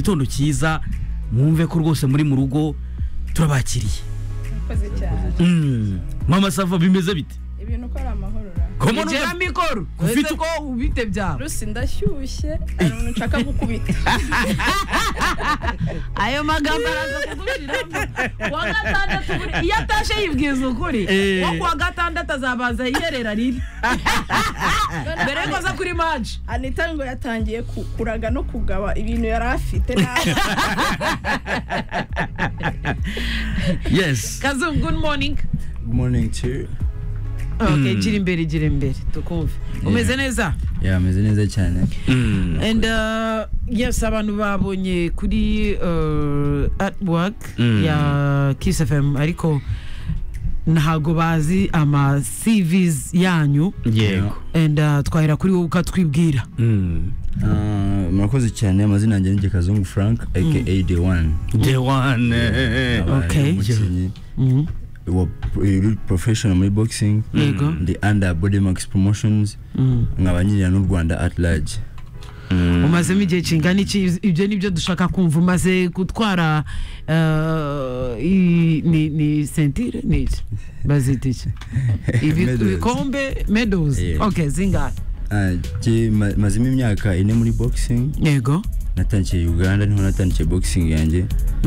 igitondo cyiza mwumve ko rwose muri mu rugo turabakiriye. Murakoze cyane. Mama Sava bimeze bite? Ibintu ko ari amahoro ra. Komo Ugera mikoro ufite ko ubite byawe. Rusi ndashyushye ari umuntu nshaka gukubita. Ayo magambo araza kugushiramo. Wa gatandatu iyo atashe yibwiza ukuri. Wo kwa gatandatu azabanza yirerera riri. Mbere ko za kuri match. Anita ngo yatangiye kuraga no kugaba ibintu yari afite nawe. Yes. Kazum, good morning. Good morning to you. Okay, gira imbere tukumve. Umeze neza? Yeah, ameze neza cyane. And yes, abantu babonye kuri artwork ya Kiss FM ariko ntago bazi ama CVs yanyu. Yego. And twahera kuri wowe ukatwibwira. Murakoze cyane, amazina yanjye ni Kazungu Frank aka Day One. Day One. Okay. Professional muri boxing. Yego. The under Body Max Promotions. Nkabanyirira n'u Rwanda at large. Umazemo igihe kingana iki? Ibyo nibyo dushaka kumva. Umaze gutwara ni sentire ni bazita iki? Ibikombe medals. Okay, zinga. Mazimo imyaka 4 muri boxing. Yego. Natangiye Uganda, niho natangiye boxing yanjye.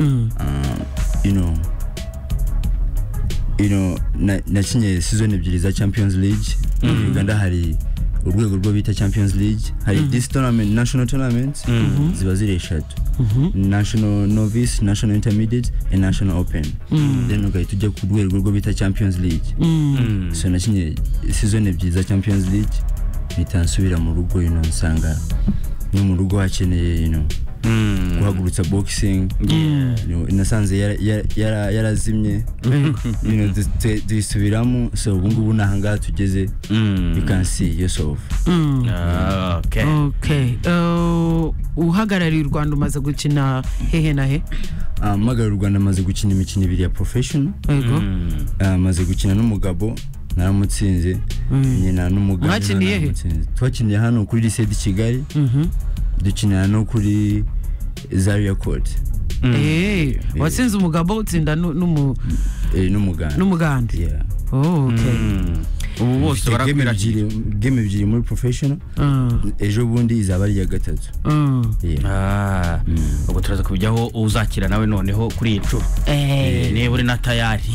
Nakinye season 2 za Champions League. Uganda hari urwego rwo bita Champions League, hari this tournament, national tournaments ziba ziri 3. National Novice, National Intermediate and National Open. Then ugahita ujya ku rwego rwo bita Champions League. So nakinye season 2 za Champions League, bitansubira mu rugo nsanga ni mu rugo hakeneye guhagurutsa boxing. Nasanze yarazimye dusubiramo. So ubu ngubu nahanga tugeze, you can see yourself. Okay. Uhagarariye u Rwanda umaze gukina hehe na he? Magarura u Rwanda maze gukina imikino 2 ya professional. Yego. Maze gukina n'umugabo naramutsinze, nyina n'umugabo mwakiniye he? Twakiniye hano kuri Lycée de Kigali. Dukinana no kuri Zaria Court. Watsinze umugabo utsinda n'umuganda. Yeah. Okay. Ubu bose barakwira game 2 muri professional. Ejo bundi izaba ari ya 3. Ubwo turaza kubijyaho uzakira nawe noneho kuri incu. Niba uri na tayari.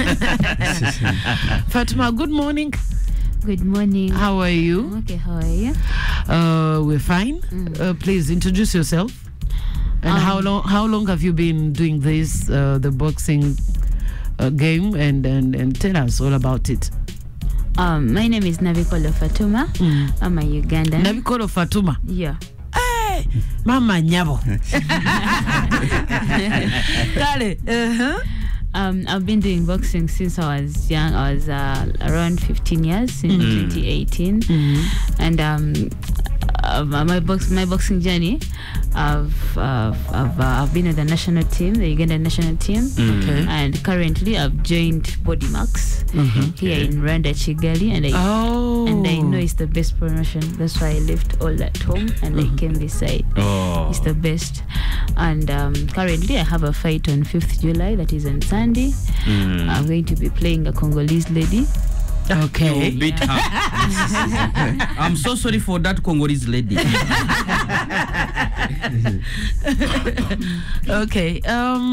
Fatima, good morning. Good morning. How are you? Okay, how are you? We're fine. Please introduce yourself. And how long have you been doing this, the boxing game, and tell us all about it. My name is Nabikolo Fatuma. I'm a Ugandan. Nabikolo Fatuma. Yeah. Hey, Mama Nyabo. Kale. I've been doing boxing since I was young. I was around 15 years in 2018, and my boxing journey. I've been with the national team, the Ugandan national team, and currently I've joined Body Max here in Rwanda, Kigali, and I know it's the best promotion. That's why I left all at home and I came this side. It's the best. And currently I have a fight on 5th July, that is on Sunday. I'm going to be playing a Congolese lady. Okay. You beat her. I'm so sorry for that Congolese lady. Okay.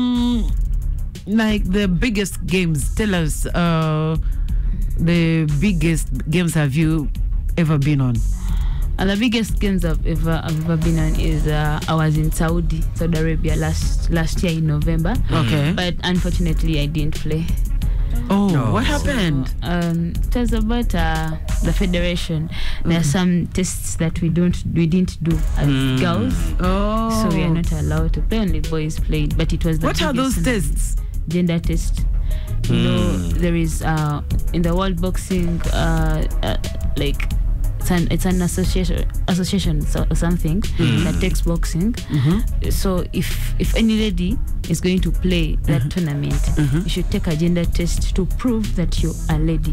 Like the biggest games, tell us the biggest games have you ever been on? The biggest games I've ever been on is I was in Saudi Arabia last year in November. Okay. But unfortunately I didn't play. Oh, no. What happened? It was about the federation. There are some tests that we didn't do as girls. Oh. So we are not allowed to play. Only boys played. But it was the What are those tests? Gender test. You know, there is in the world boxing like it's an association or something that takes boxing. So if any lady is going to play that tournament, you should take a gender test to prove that you're a lady.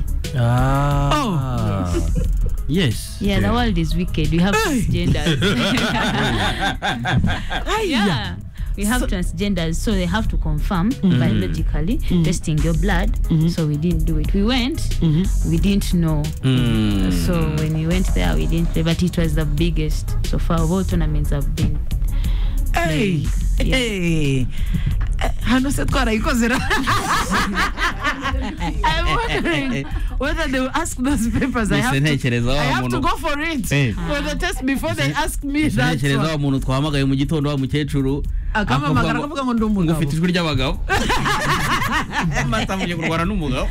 Yes. Yeah, the world is wicked. We have genders. Yeah. we have transgenders, so they have to confirm biologically, testing your blood. So we didn't do it. We went, we didn't know. So when we went there, we didn't play, but it was the biggest so far of all tournaments I've been. Hey, Yeah. hey. Hano se twarayikozera. I'm wondering whether they will ask those papers. I have to go for it for the test before they ask me that. ntekereza wa muntu twahamagaye mu gitondo wa mukecuru akamamagara akavuga ngo ndi umugabo. ufite ijwi ry'abagabo matamuye kurwana n'umugabo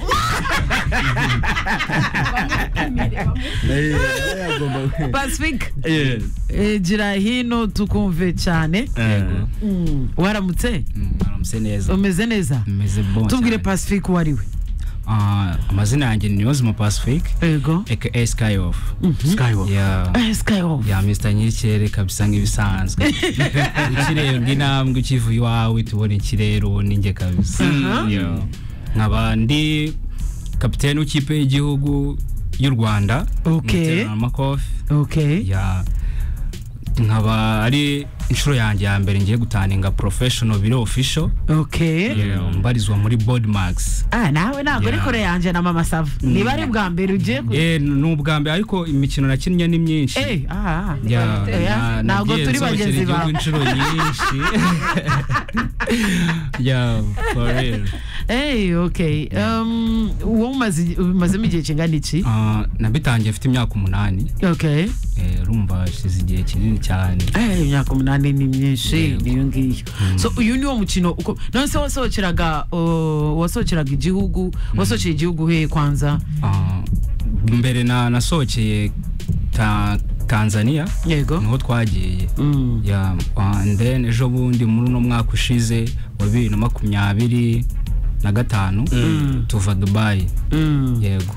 Pacific gira hino tukumve cyane. Waramutse Aramutse neza. umeze neza Meze bon. tubwire Pacific wariwe. Amazina yanjye ni Niyonzima Pacific Yego aka Sky Off. Skywo Sky Off. Ya Mr. Nyirikirere kabisa nk'ibisanzwe. Ikirere ng'intambwe ukivuye iwawe tubona ikirere ninjye kabisa. Yeah. Nk'abandi kapiteni w'ikipe y'igihugu y'u Rwanda. Okay. Makofi. Okay. Ya nkaba ari inshuro yanjye ya mbere ngiye gutaninga professional biro official. Okay. Mbarizwa muri Boardmax. Nawe ntabwo ari kore yanjye na Mama Sava. Niba ari bwa mbere ugiye n'ubwa mbere ariko imikino nakinnye ni myinshi. ntabwo turi bagenzi bawe. inshuro nyinshi. For real. Okay. Wowe umazemo igihe kingana iki? Nabitangiye mfite imyaka 8. Okay. Rumva shize igihe kinini cyane. Imyaka 8 ni myinshi niyo ngiyo. So uyu ni wo mukino uko none se wasohokeraga igihugu wasohokeye igihugu he kwanza? Mbere nasohokeye Tanzania. Yego niho twagiye. And then ejo bundi muri no mwaka ushize wa 2025 tuva Dubai. Yego.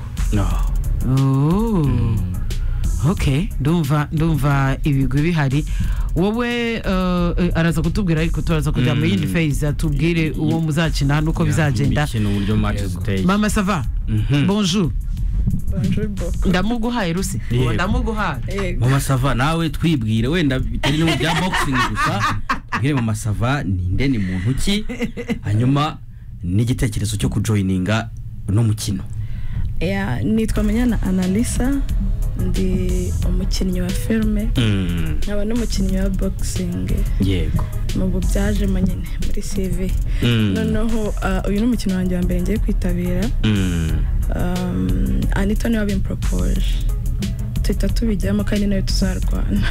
Okay, ndumva ibigwi bihari. Wowe araza kutubwira ariko turaza kujya mu yindi phase atubwire uwo muzakina nuko bizagenda. Mama Sava. Bonjour. Bonjour beaucoup. Ndamuguhaye Rusi. Ndamuguhaye. Mama Sava nawe twibwire wenda bitari no bya boxing gusa. Bwire Mama Sava ninde ni muntu ki hanyuma n'igitekerezo cyo kujoininga no mukino. Nitwa Menyana Analisa, ndi umukinnyi wa filme, nkaba n'umukinnyi wa boxing. Yego. Mu byaje manyine muri CV. Noneho uyu n'umukino wanjye wa mbere ngiye kwitabira. Anita niwe wabimpropose. Tuhita tubijyamo kandi nawe tuzarwana.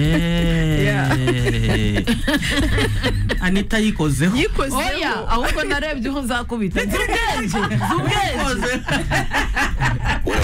Anita yikozeho. Oya, ahubwo narebye ho nzakubita. Zubwenge.